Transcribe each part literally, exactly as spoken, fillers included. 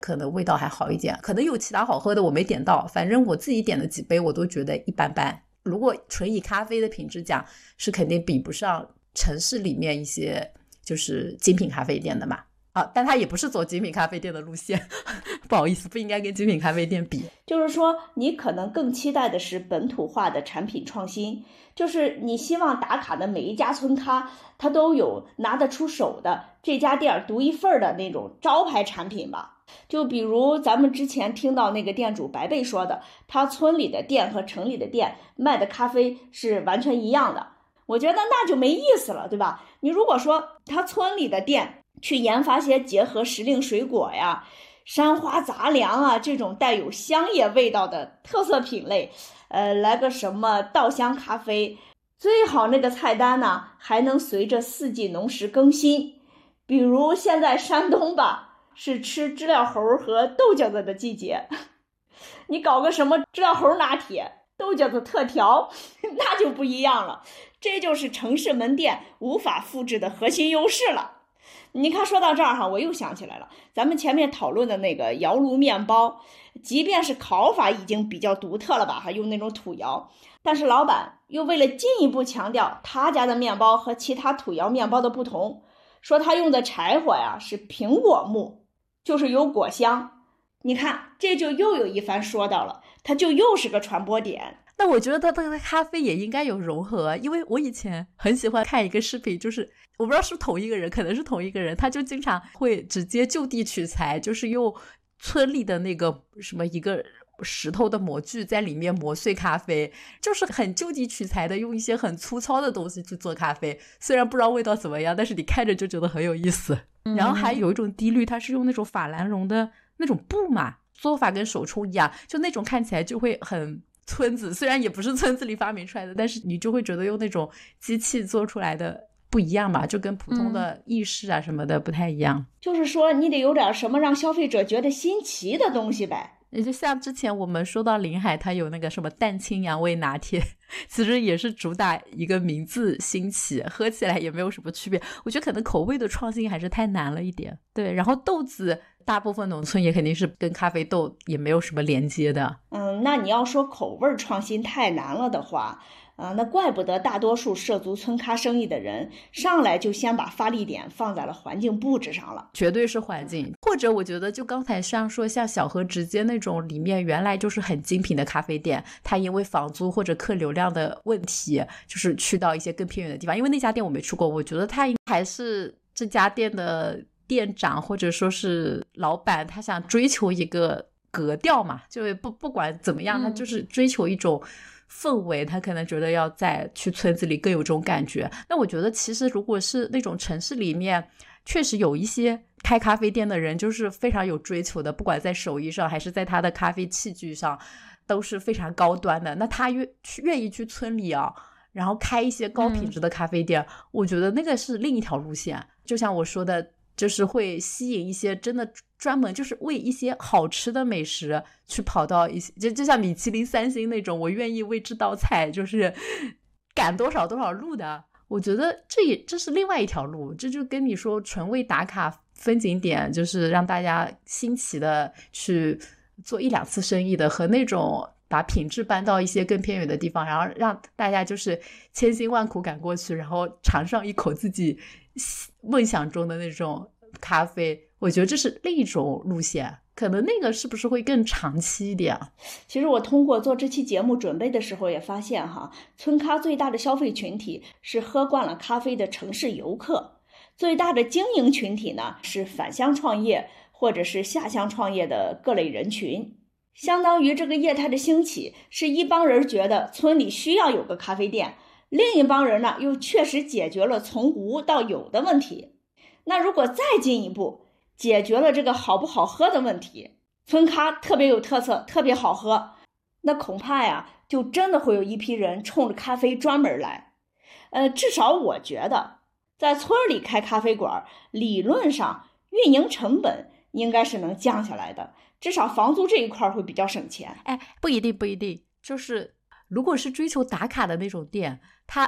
可能味道还好一点，可能有其他好喝的我没点到，反正我自己点的几杯我都觉得一般般。如果纯以咖啡的品质讲，是肯定比不上城市里面一些就是精品咖啡店的嘛。啊，但它也不是走精品咖啡店的路线不好意思，不应该跟精品咖啡店比。 就是说你可能更期待的是本土化的产品创新，就是你希望打卡的每一家村咖它都有拿得出手的这家店独一份的那种招牌产品吧。就比如咱们之前听到那个店主白贝说的，他村里的店和城里的店卖的咖啡是完全一样的，我觉得那就没意思了，对吧？你如果说他村里的店去研发些结合时令水果呀、山花杂粮啊这种带有乡野味道的特色品类，呃，来个什么稻香咖啡，最好那个菜单呢还能随着四季农时更新。比如现在山东吧是吃知了猴和豆角子的季节，你搞个什么知了猴拿铁、豆角子特调，那就不一样了，这就是城市门店无法复制的核心优势了。你看说到这儿哈，我又想起来了，咱们前面讨论的那个窑炉面包，即便是烤法已经比较独特了吧，还用那种土窑，但是老板又为了进一步强调他家的面包和其他土窑面包的不同，说他用的柴火呀是苹果木，就是有果香。你看这就又有一番说道了，它就又是个传播点。 那我觉得他的咖啡也应该有融合，因为我以前很喜欢看一个视频，就是我不知道是同一个人，可能是同一个人，他就经常会直接就地取材，就是用村里的那个什么一个石头的模具在里面磨碎咖啡，就是很就地取材的用一些很粗糙的东西去做咖啡，虽然不知道味道怎么样，但是你看着就觉得很有意思。然后还有一种滴滤，它是用那种法兰绒的那种布嘛，做法跟手冲一样，就那种看起来就会很村子，虽然也不是村子里发明出来的，但是你就会觉得用那种机器做出来的不一样嘛，就跟普通的意式啊什么的不太一样、嗯、 就是说你得有点什么让消费者觉得新奇的东西呗。 也就像之前我们说到临海它有那个什么蛋清杨味拿铁，其实也是主打一个名字新奇，喝起来也没有什么区别，我觉得可能口味的创新还是太难了一点。对，然后豆子大部分农村也肯定是跟咖啡豆也没有什么连接的。 嗯，那你要说口味创新太难了的话，啊，那怪不得大多数涉足村咖生意的人上来就先把发力点放在了环境布置上了。 绝对是环境，或者我觉得就刚才像说像小河直街那种里面原来就是很精品的咖啡店，它因为房租或者客流量的问题就是去到一些更偏远的地方，因为那家店我没去过，我觉得它还是这家店的店长或者说是老板他想追求一个格调嘛，就不不管怎么样他就是追求一种氛围、嗯、他可能觉得要在去村子里更有这种感觉。那我觉得其实如果是那种城市里面确实有一些开咖啡店的人就是非常有追求的，不管在手艺上还是在他的咖啡器具上都是非常高端的，那他愿愿意去村里啊然后开一些高品质的咖啡店、嗯、我觉得那个是另一条路线。就像我说的就是会吸引一些真的专门就是为一些好吃的美食去跑到一些 就, 就像米其林三星那种，我愿意为这道菜就是赶多少多少路的，我觉得这也这是另外一条路。这就跟你说纯为打卡风景点就是让大家新奇的去做一两次生意的，和那种把品质搬到一些更偏远的地方，然后让大家就是千辛万苦赶过去，然后尝上一口自己梦想中的那种咖啡，我觉得这是另一种路线，可能那个是不是会更长期一点啊？ 其实我通过做这期节目准备的时候也发现哈，村咖最大的消费群体是喝惯了咖啡的城市游客，最大的经营群体呢是返乡创业或者是下乡创业的各类人群。相当于这个业态的兴起是一帮人觉得村里需要有个咖啡店，另一帮人呢又确实解决了从无到有的问题。那如果再进一步解决了这个好不好喝的问题，村咖特别有特色特别好喝，那恐怕呀就真的会有一批人冲着咖啡专门来。呃，至少我觉得在村里开咖啡馆理论上运营成本应该是能降下来的，至少房租这一块会比较省钱。 哎，不一定不一定，就是如果是追求打卡的那种店，它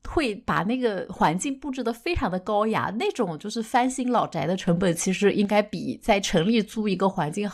会把那个环境布置得非常的高雅，那种就是翻新老宅的成本其实应该比在城里租一个环境